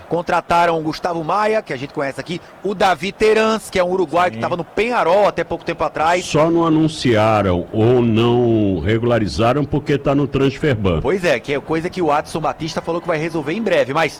Contrataram o Gustavo Maia, que a gente conhece aqui, o Davi Terans, que é um uruguaio que estava no Peñarol até pouco tempo atrás. Só não anunciaram ou não regularizaram porque está no transfer ban. Pois é, que é coisa que o Adson Batista falou que vai resolver em breve, mas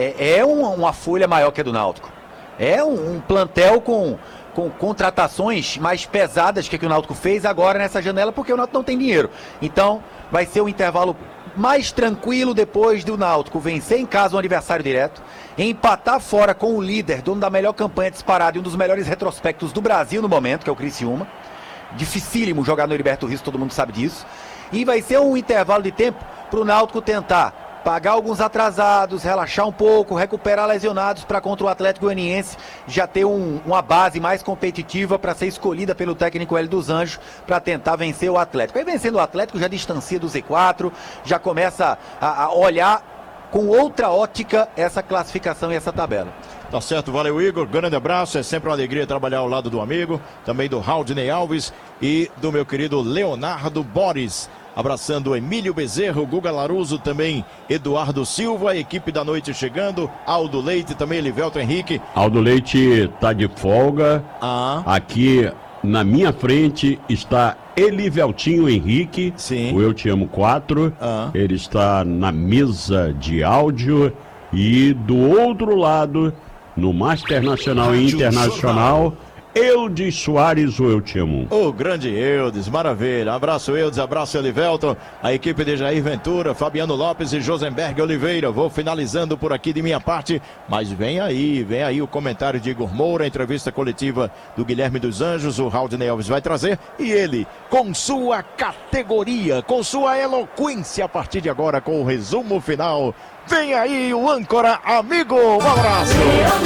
uma folha maior que a do Náutico. É um plantel com contratações mais pesadas que o Náutico fez agora nessa janela, porque o Náutico não tem dinheiro. Então, vai ser um intervalo mais tranquilo depois do Náutico vencer em casa um adversário direto, empatar fora com o líder, dono da melhor campanha disparada e um dos melhores retrospectos do Brasil no momento, que é o Criciúma. Dificílimo jogar no Heriberto Risso, todo mundo sabe disso. E vai ser um intervalo de tempo para o Náutico tentar pagar alguns atrasados, relaxar um pouco, recuperar lesionados para contra o Atlético Goianiense já ter uma base mais competitiva para ser escolhida pelo técnico Hélio dos Anjos para tentar vencer o Atlético. Aí vencendo o Atlético já distancia do Z4, já começa a olhar com outra ótica essa classificação e essa tabela. Tá certo, valeu Igor, grande abraço, é sempre uma alegria trabalhar ao lado do amigo, também do Raudney Alves e do meu querido Leonardo Boris. Abraçando o Emílio Bezerro, Guga Laruso, também Eduardo Silva, a equipe da noite chegando, Aldo Leite, também Elivelto Henrique. Aldo Leite tá de folga. Aqui na minha frente está Eliveltinho Henrique, sim. O Eu Te Amo 4. Ele está na mesa de áudio e do outro lado, no Master Nacional e Internacional, Eudes Soares, o Eu Te Amo. O grande Eudes, maravilha. Abraço Eudes, abraço Elivelton, a equipe de Jair Ventura, Fabiano Lopes e Josenberg Oliveira. Vou finalizando por aqui de minha parte, mas vem aí o comentário de Igor Moura, a entrevista coletiva do Guilherme dos Anjos, o Raudney Alves vai trazer, e ele, com sua categoria, com sua eloquência, a partir de agora, com o resumo final. Vem aí o âncora amigo, um abraço.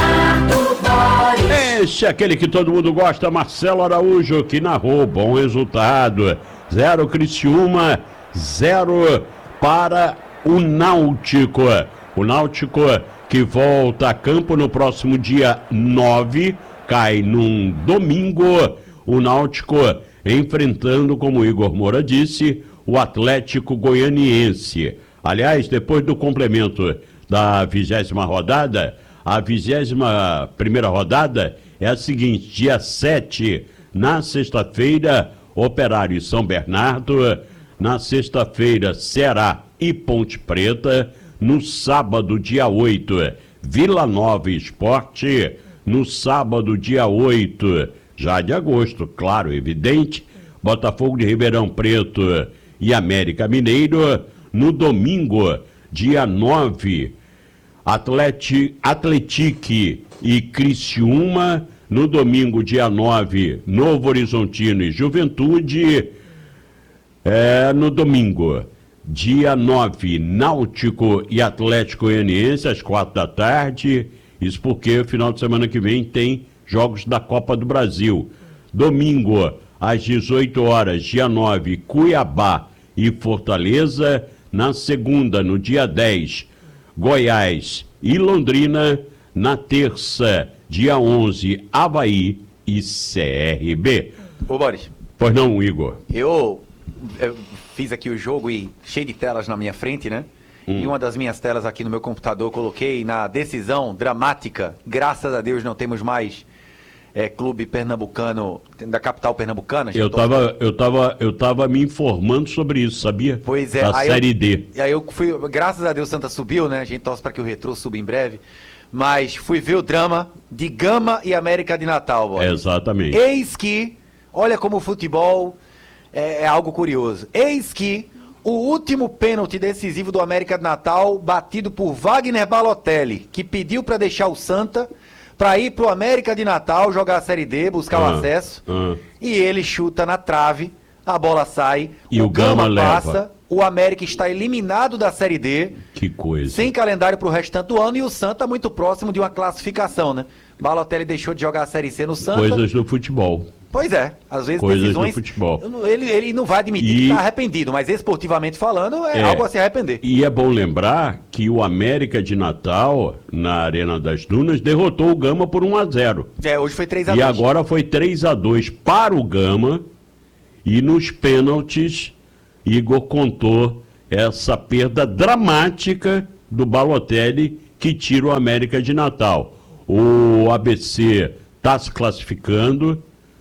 Este é aquele que todo mundo gosta, Marcelo Araújo, que narrou, bom resultado. 0 Criciúma, 0 para o Náutico. O Náutico que volta a campo no próximo dia 9, cai num domingo. O Náutico enfrentando, como o Igor Moura disse, o Atlético Goianiense. Aliás, depois do complemento da 20ª rodada, a 21ª rodada é a seguinte: dia 7, na sexta-feira, Operário e São Bernardo, na sexta-feira, Ceará e Ponte Preta, no sábado, dia 8, Vila Nova e Sport, no sábado, dia 8, já de agosto, claro, evidente, Botafogo de Ribeirão Preto e América Mineiro. No domingo, dia 9, Atletique e Criciúma. No domingo, dia 9, Novo Horizontino e Juventude. No domingo, dia 9, Náutico e Atlético Goianiense, às 4 da tarde. Isso porque final de semana que vem tem jogos da Copa do Brasil. Domingo, às 18 horas, dia 9, Cuiabá e Fortaleza. Na segunda, no dia 10, Goiás e Londrina. Na terça, dia 11, Avaí e CRB. Ô Boris. Pois não, Igor? Eu fiz aqui o jogo e cheio de telas na minha frente, né? E uma das minhas telas aqui no meu computador coloquei na decisão dramática. Graças a Deus não temos mais clube pernambucano, da capital pernambucana. Eu tava me informando sobre isso, sabia? Pois é. Da Série D. E aí eu fui, graças a Deus Santa subiu, né? A gente torce para que o Retrô suba em breve. Mas fui ver o drama de Gama e América de Natal, Boris. Exatamente. Eis que, olha como o futebol é algo curioso. Eis que o último pênalti decisivo do América de Natal, batido por Wagner Balotelli, que pediu para deixar o Santa para ir pro América de Natal jogar a Série D, buscar o acesso. E ele chuta na trave, a bola sai, e o Gama passa, leva. O América está eliminado da Série D. Que coisa. Sem calendário pro restante do ano, e o Santa muito próximo de uma classificação, né? Balotelli deixou de jogar a Série C no Santa. Coisas do futebol. Pois é, às vezes coisas decisões... do futebol. Ele não vai admitir que está arrependido, mas esportivamente falando é algo a se arrepender. E é bom lembrar que o América de Natal, na Arena das Dunas, derrotou o Gama por 1-0. Hoje foi 3-2. E agora foi 3-2 para o Gama, e nos pênaltis, Igor contou essa perda dramática do Balotelli, que tira o América de Natal. O ABC está se classificando,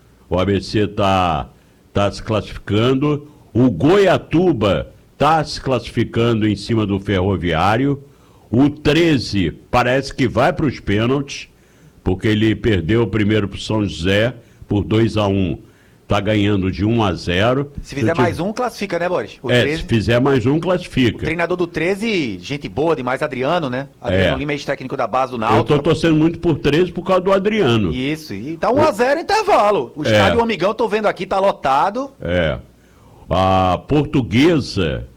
se classificando, o Goiatuba está se classificando em cima do Ferroviário, o 13 parece que vai para os pênaltis, porque ele perdeu o primeiro para o São José por 2-1, está ganhando de 1-0. Se fizer mais um, classifica, né, Boris? O 13... se fizer mais um, classifica. O treinador do 13, gente boa demais, Adriano, né? Adriano Lima, ex-técnico da base do Náutico. Eu tô torcendo muito por 13 por causa do Adriano. Isso, e tá 1-0 intervalo. O estádio Amigão, tô vendo aqui, tá lotado. A portuguesa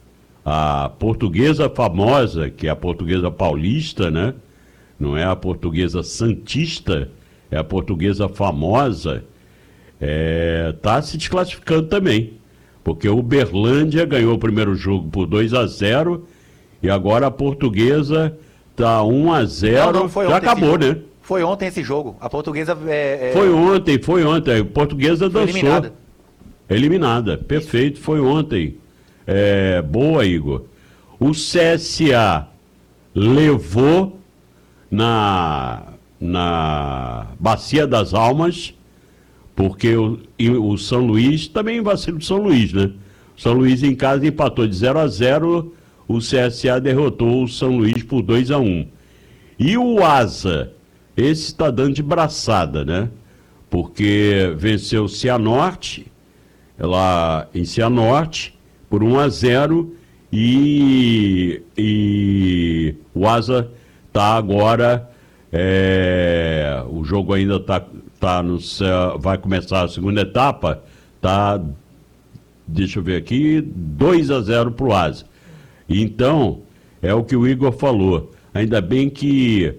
famosa, que é a portuguesa paulista, né? Não é a portuguesa santista, é a portuguesa famosa, tá se desclassificando também. Porque o Uberlândia ganhou o primeiro jogo por 2-0 e agora a portuguesa tá 1-0. Não, foi já acabou, né? Foi ontem esse jogo. A portuguesa Foi ontem. A portuguesa dançou. Eliminada. Perfeito, foi ontem. Boa, Igor. O CSA levou na Bacia das Almas, porque o São Luís, também vacilo do São Luís, né? O São Luís em casa empatou de 0-0, o CSA derrotou o São Luís por 2-1. E o Asa, esse está dando de braçada, né? Porque venceu o Cianorte, lá em Cianorte, por 1-0, e o Asa está agora, o jogo ainda está vai começar a segunda etapa, deixa eu ver aqui, 2-0 para o Asa. Então, é o que o Igor falou, ainda bem que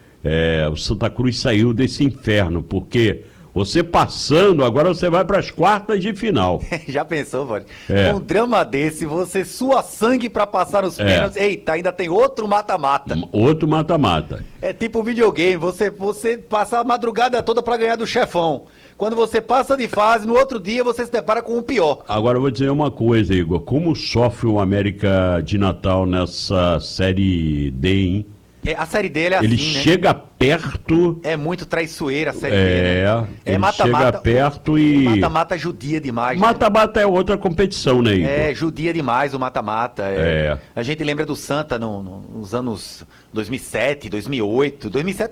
o Santa Cruz saiu desse inferno, porque você passando, agora você vai para as quartas de final. Já pensou, Vôlei? Um drama desse, você sua sangue para passar nos pênaltis. Eita, ainda tem outro mata-mata. Outro mata-mata. É tipo videogame, você passa a madrugada toda para ganhar do chefão. Quando você passa de fase, no outro dia você se depara com o pior. Agora eu vou dizer uma coisa, Igor. Como sofre o América de Natal nessa Série D, hein? A Série D é assim, ele né? chega perto. É muito traiçoeira a Série D, né? Ele chega perto e... Mata-mata judia demais. Mata-mata é outra competição, né, Igor? Judia demais o mata-mata. A gente lembra do Santa nos anos 2007, 2008.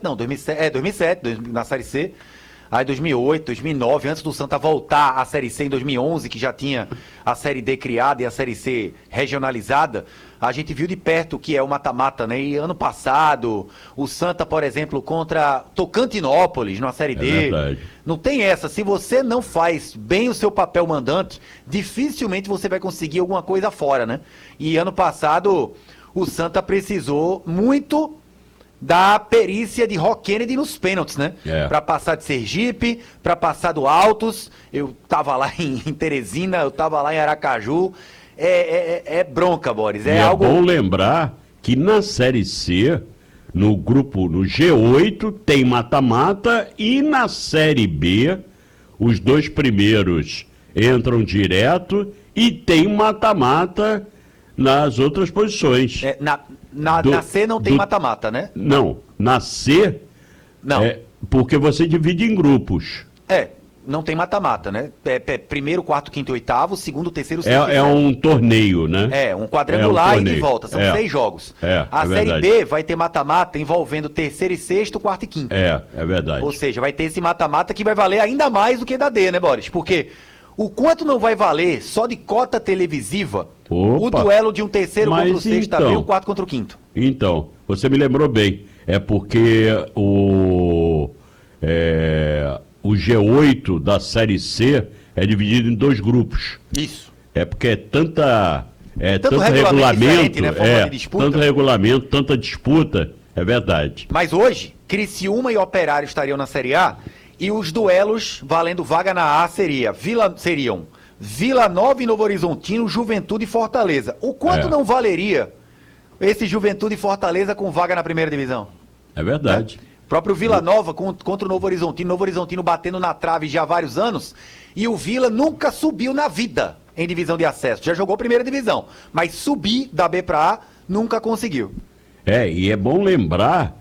2007, na Série C. Aí 2008, 2009, antes do Santa voltar à Série C em 2011, que já tinha a Série D criada e a Série C regionalizada, a gente viu de perto o que é o mata-mata, né? E ano passado, o Santa, por exemplo, contra Tocantinópolis, na Série D. Verdade. Não tem essa. Se você não faz bem o seu papel mandante, dificilmente você vai conseguir alguma coisa fora, né? E ano passado, o Santa precisou muito da perícia de Rock Kennedy nos pênaltis, né? Pra passar de Sergipe, pra passar do Altos. Eu tava lá em Teresina, eu tava lá em Aracaju. É bronca, Boris. É bom lembrar que na Série C, no grupo, no G8, tem mata-mata, e na Série B, os dois primeiros entram direto e tem mata-mata nas outras posições. Na C não tem mata-mata, né? Não, na C, não. Porque você divide em grupos. Não tem mata-mata, né? Primeiro, quarto, quinto e oitavo, segundo, terceiro, sexto. É um torneio, né? Um quadrangular e de volta. São 6 jogos. A Série B vai ter mata-mata envolvendo terceiro e sexto, quarto e quinto. É verdade. Ou seja, vai ter esse mata-mata que vai valer ainda mais do que da D, né, Boris? Porque o quanto não vai valer só de cota televisiva o duelo de um terceiro contra o sexto, também, um quarto contra o quinto. Então, você me lembrou bem. É porque o G8 da Série C é dividido em 2 grupos. Isso. É porque é tanto regulamento, né? Tanto regulamento, tanta disputa, é verdade. Mas hoje, Criciúma e Operário estariam na Série A e os duelos valendo vaga na A seriam Vila Nova e Novo Horizontino, Juventude e Fortaleza. O quanto não valeria esse Juventude e Fortaleza com vaga na primeira divisão? É verdade. Próprio Vila Nova contra o Novo Horizontino batendo na trave já há vários anos, e o Vila nunca subiu na vida em divisão de acesso. Já jogou primeira divisão, mas subir da B para A nunca conseguiu. E é bom lembrar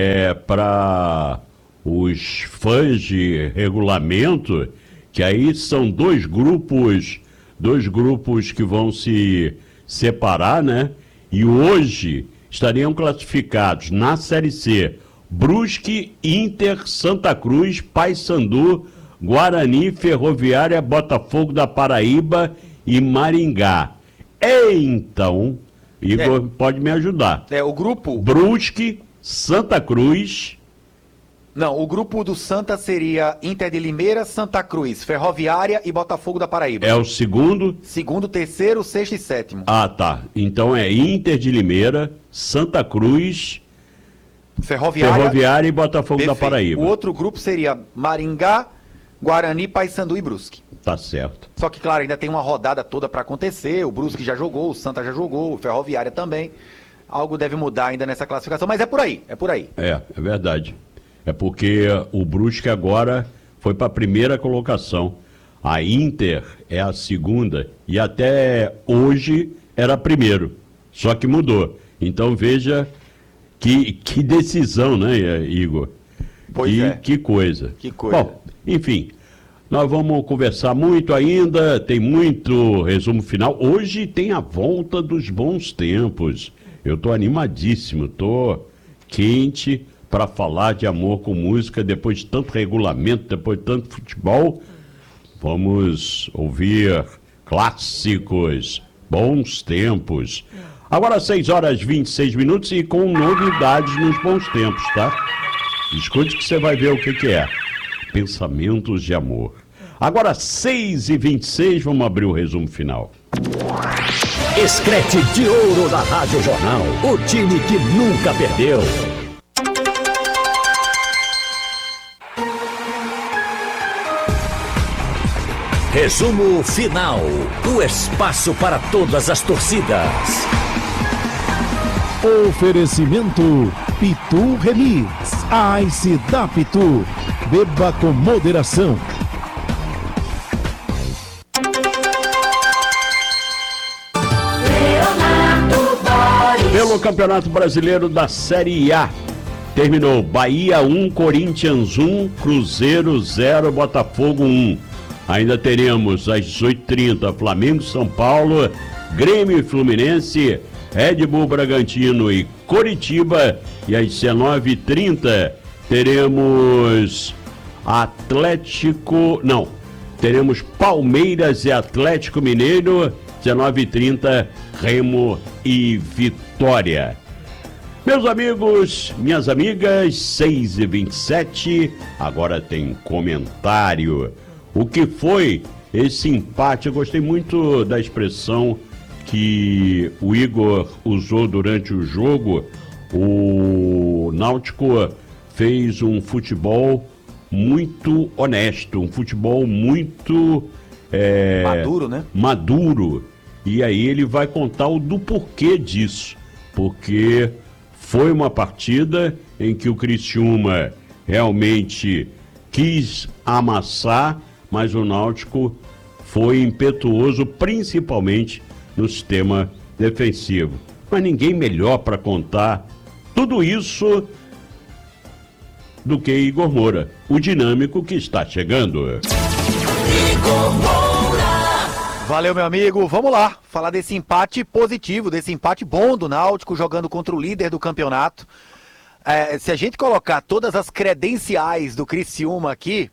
para os fãs de regulamento que aí são dois grupos que vão se separar, né? E hoje estariam classificados na Série C Brusque, Inter, Santa Cruz, Paysandu, Guarani, Ferroviária, Botafogo da Paraíba e Maringá. Então, Igor pode me ajudar. O grupo... Brusque, Santa Cruz... Não, o grupo do Santa seria Inter de Limeira, Santa Cruz, Ferroviária e Botafogo da Paraíba. É o segundo? Segundo, terceiro, sexto e sétimo. Ah, tá. Então é Inter de Limeira, Santa Cruz, Ferroviária e Botafogo Perfeito. da Paraíba. O outro grupo seria Maringá, Guarani, Paysandu e Brusque. Tá certo. Só que, claro, ainda tem uma rodada toda para acontecer. O Brusque já jogou, o Santa já jogou, o Ferroviária também. Algo deve mudar ainda nessa classificação, mas é por aí. É verdade. É porque o Brusque agora foi para a primeira colocação. A Inter é a segunda e até hoje era primeiro. Só que mudou. Então veja que decisão, né, Igor? Pois é. Que coisa. Que coisa. Bom, enfim, nós vamos conversar muito ainda, tem muito resumo final. Hoje tem a volta dos bons tempos. Eu estou animadíssimo, estou quente para falar de amor com música, depois de tanto regulamento, depois de tanto futebol. Vamos ouvir clássicos, bons tempos. Agora 6h26 e com novidades nos bons tempos, tá? Escute que você vai ver o que é. Pensamentos de amor. Agora 6h26, vamos abrir o resumo final. Escrete de ouro da Rádio Jornal. O time que nunca perdeu. Resumo final. O espaço para todas as torcidas. Oferecimento Pitu Remis. A Ice da Pitu. Beba com moderação. Pelo Campeonato Brasileiro da Série A, terminou Bahia 1, Corinthians 1, Cruzeiro 0, Botafogo 1. Ainda teremos às 18h30 Flamengo, São Paulo, Grêmio e Fluminense, Red Bull Bragantino e Coritiba. E às 19h30 teremos teremos Palmeiras e Atlético Mineiro. 19h30 Remo e Vitória. Meus amigos, minhas amigas, 6h27, agora tem comentário. O que foi esse empate? Eu gostei muito da expressão que o Igor usou durante o jogo. O Náutico fez um futebol muito honesto, um futebol muito maduro, né? Maduro. E aí ele vai contar o do porquê disso. Porque foi uma partida em que o Criciúma realmente quis amassar, mas o Náutico foi impetuoso, principalmente no sistema defensivo. Mas ninguém melhor para contar tudo isso do que Igor Moura, o dinâmico que está chegando. Igor Moura. Valeu, meu amigo. Vamos lá, falar desse empate positivo, desse empate bom do Náutico jogando contra o líder do campeonato. Se a gente colocar todas as credenciais do Criciúma aqui,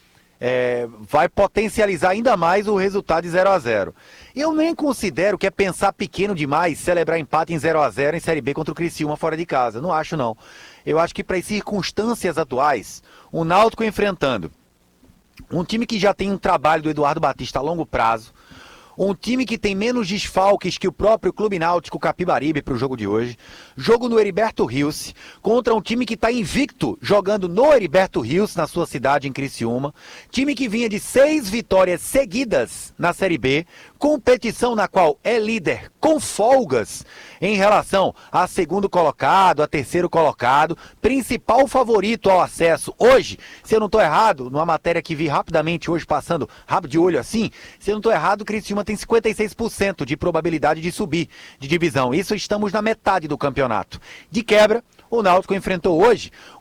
vai potencializar ainda mais o resultado de 0-0. Eu nem considero que é pensar pequeno demais celebrar empate em 0-0 em Série B contra o Criciúma fora de casa. Não acho, não. Eu acho que para as circunstâncias atuais, o Náutico enfrentando um time que já tem um trabalho do Eduardo Batista a longo prazo, um time que tem menos desfalques que o próprio Clube Náutico Capibaribe para o jogo de hoje. Jogo no Heriberto Rios, contra um time que está invicto, jogando no Heriberto Rios, na sua cidade, em Criciúma. Time que vinha de 6 vitórias seguidas na Série B, competição na qual é líder com folgas em relação a segundo colocado, a terceiro colocado, principal favorito ao acesso. Hoje, se eu não estou errado, numa matéria que vi rapidamente hoje, passando rápido de olho assim, se eu não estou errado, o Criciúma tem 56% de probabilidade de subir de divisão. Isso estamos na metade do campeonato. De quebra, o Náutico enfrentou hoje